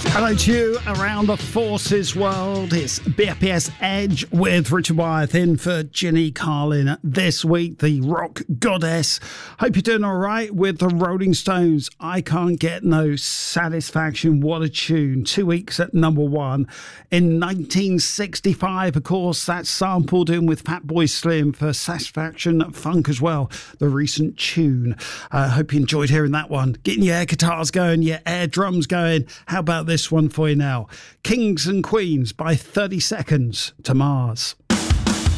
Hello to you around the forces world. It's BFPS Edge with Richard Wyeth in for Ginny Carlin this week, the rock goddess. Hope you're doing all right with the Rolling Stones. I Can't Get No Satisfaction. What a tune. 2 weeks at number one. In 1965, of course, that's sampled in with Fatboy Slim for Satisfaction Funk as well, the recent tune. I hope you enjoyed hearing that one. Getting your air guitars going, your air drums going. How about this one for you now? Kings and Queens by 30 Seconds to Mars.